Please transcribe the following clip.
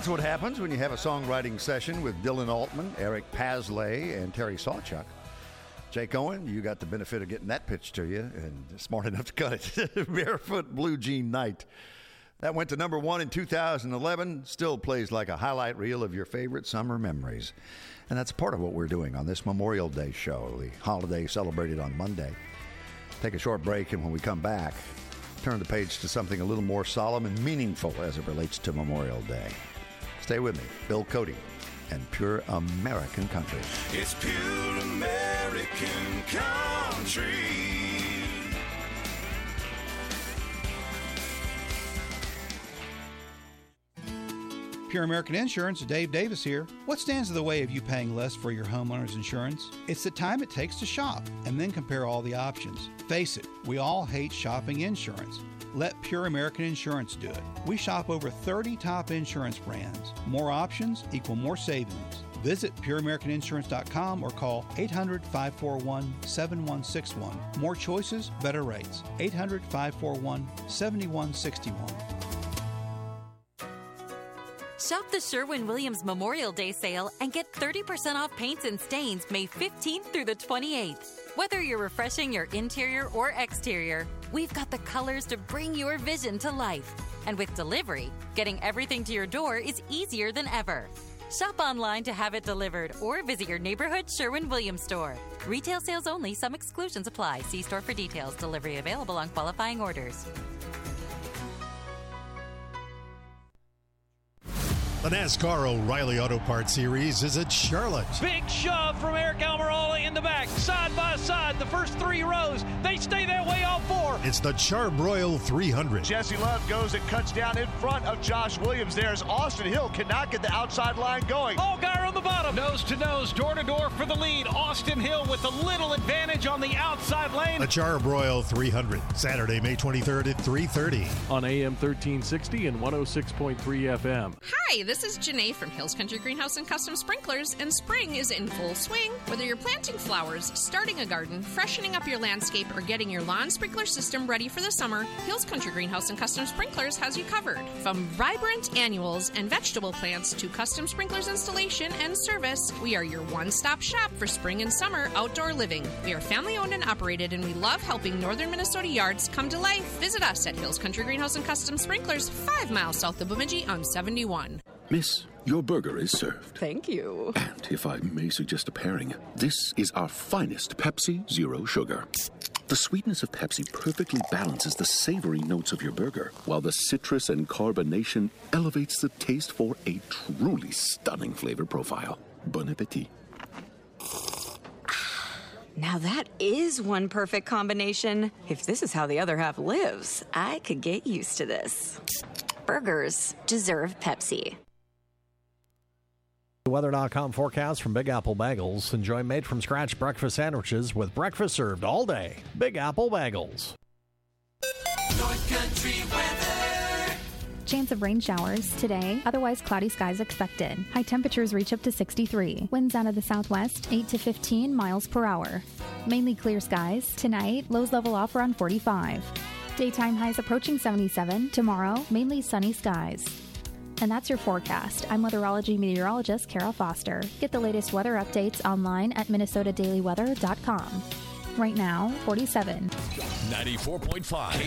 That's what happens when you have a songwriting session with Dylan Altman, Eric Pasley, and Terry Sawchuk. Jake Owen, you got the benefit of getting that pitch to you and smart enough to cut it. Barefoot Blue Jean Night. That went to number 1 in 2011. Still plays like a highlight reel of your favorite summer memories. And that's part of what we're doing on this Memorial Day show, the holiday celebrated on Monday. Take a short break, and when we come back, turn the page to something a little more solemn and meaningful as it relates to Memorial Day. Stay with me, Bill Cody and Pure American Country. It's Pure American Country. Pure American Insurance, Dave Davis here. What stands in the way of you paying less for your homeowner's insurance? It's the time it takes to shop and then compare all the options. Face it, we all hate shopping insurance. Let Pure American Insurance do it. We shop over 30 top insurance brands. More options equal more savings. Visit pureamericaninsurance.com or call 800-541-7161. More choices, better rates. 800-541-7161. Shop the Sherwin-Williams Memorial Day sale and get 30% off paints and stains May 15th through the 28th. Whether you're refreshing your interior or exterior, we've got the colors to bring your vision to life. And with delivery, getting everything to your door is easier than ever. Shop online to have it delivered or visit your neighborhood Sherwin-Williams store. Retail sales only. Some exclusions apply. See store for details. Delivery available on qualifying orders. The NASCAR O'Reilly Auto Parts Series is at Charlotte. Big shove from Eric Almirola in the back. Side by side, the first 3 rows. They stay that way all 4. It's the Charbroil 300. Jesse Love goes and cuts down in front of Josh Williams. There's Austin Hill, cannot get the outside line going. Allgaier on the bottom. Nose to nose, door to door for the lead. Austin Hill with a little advantage on the outside lane. The Charbroil 300, Saturday, May 23rd at 3:30. On AM 1360 and 106.3 FM. Hi, this is Janae from Hills Country Greenhouse and Custom Sprinklers, and spring is in full swing. Whether you're planting flowers, starting a garden, freshening up your landscape, or getting your lawn sprinkler system ready for the summer, Hills Country Greenhouse and Custom Sprinklers has you covered. From vibrant annuals and vegetable plants to custom sprinklers installation and service, we are your one-stop shop for spring and summer outdoor living. We are family-owned and operated, and we love helping northern Minnesota yards come to life. Visit us at Hills Country Greenhouse and Custom Sprinklers, 5 miles south of Bemidji on 71. Miss, your burger is served. Thank you. And if I may suggest a pairing, this is our finest Pepsi Zero Sugar. The sweetness of Pepsi perfectly balances the savory notes of your burger, while the citrus and carbonation elevates the taste for a truly stunning flavor profile. Bon appetit. Now that is one perfect combination. If this is how the other half lives, I could get used to this. Burgers deserve Pepsi. Weather.com forecast from Big Apple Bagels. Enjoy made-from-scratch breakfast sandwiches with breakfast served all day. Big Apple Bagels. North Country weather. Chance of rain showers today. Otherwise, cloudy skies expected. High temperatures reach up to 63. Winds out of the southwest, 8 to 15 miles per hour. Mainly clear skies. Tonight, lows level off around 45. Daytime highs approaching 77. Tomorrow, mainly sunny skies. And that's your forecast. I'm weatherology meteorologist Kara Foster. Get the latest weather updates online at minnesotadailyweather.com. Right now, 47. 94.5